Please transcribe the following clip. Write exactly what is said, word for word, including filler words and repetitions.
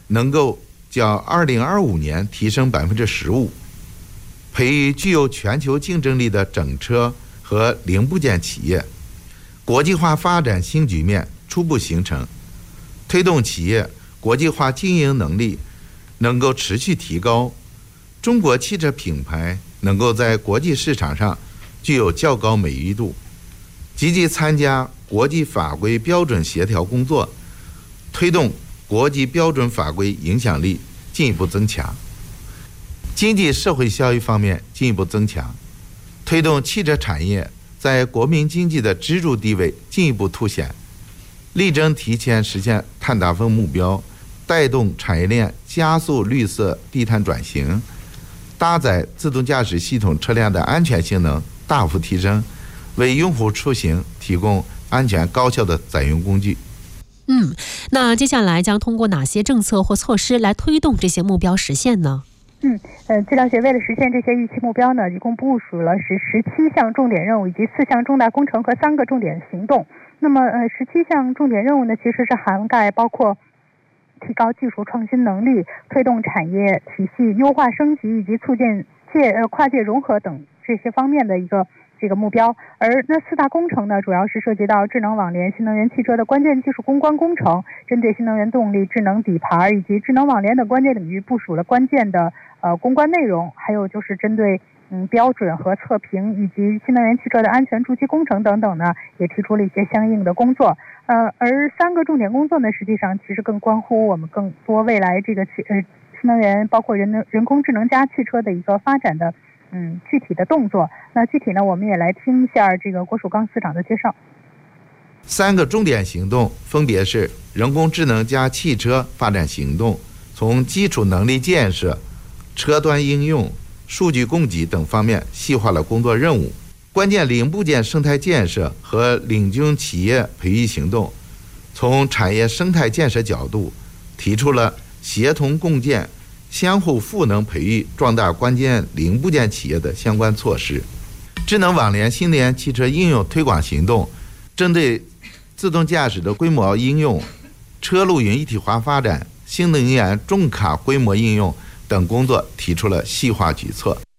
能够较二零二五年提升百分之十五，培育具有全球竞争力的整车和零部件企业。国际化发展新局面初步形成，推动企业国际化经营能力能够持续提高，中国汽车品牌能够在国际市场上具有较高美誉度，积极参加国际法规标准协调工作，推动国际标准法规影响力进一步增强。经济社会效益方面进一步增强，推动汽车产业在国民经济的支柱地位进一步凸显，力争提前实现碳达峰目标，带动产业链加速绿色低碳转型，搭载自动驾驶系统车辆的安全性能大幅提升，为用户出行提供安全高效的载用工具。 嗯，那接下来将通过哪些政策或措施来推动这些目标实现呢？ 嗯，呃，据了解，为了实现这些预期目标呢，一共部署了是十七项重点任务以及四项重大工程和三个重点行动。那么，呃，十七项重点任务呢，其实是涵盖包括提高技术创新能力、推动产业体系优化升级以及促进界呃跨界融合等这些方面的一个这个目标。而那四大工程呢，主要是涉及到智能网联、新能源汽车的关键技术攻关工程，针对新能源动力、智能底盘以及智能网联等关键领域部署了关键的呃攻关内容，还有就是针对嗯标准和测评以及新能源汽车的安全筑基工程等等呢，也提出了一些相应的工作。呃，而三个重点工作呢，实际上其实更关乎我们更多未来这个汽呃新能源包括人能人工智能加汽车的一个发展的嗯具体的动作。那具体呢，我们也来听一下这个郭树刚司长的介绍。 三个重点行动分别是人工智能加汽车发展行动，从基础能力建设、车端应用、数据供给等方面细化了工作任务。关键零部件生态建设和领军企业培育行动，从产业生态建设角度提出了协同共建、相互赋能培育壮大关键零部件企业的相关措施。智能网联新能源汽车应用推广行动，针对自动驾驶的规模应用、车路云一体化发展、新能源重卡规模应用等工作提出了细化举措。